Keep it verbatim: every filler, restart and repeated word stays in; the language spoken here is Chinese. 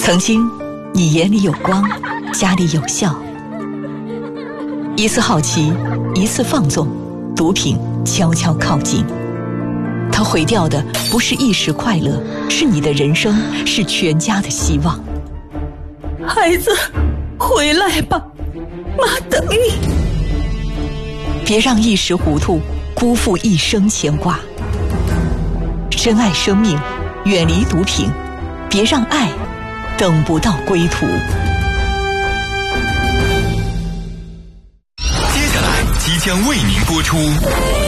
曾经，你眼里有光，家里有笑。一次好奇，一次放纵，毒品悄悄靠近。它毁掉的不是一时快乐，是你的人生，是全家的希望。 孩子，回来吧，妈等你。 别让一时糊涂辜负一生牵挂。珍爱生命，远离毒品，别让爱等不到归途。 接下来即将为您播出